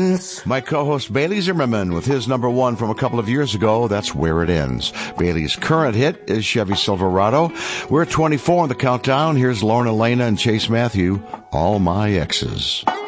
ends. My co-host Bailey Zimmerman with his number one from a couple of years ago, That's Where It Ends. Bailey's current hit is Chevy Silverado. We're at 24 on the countdown. Here's Lorna Lana and Chase Matthew, All My Exes.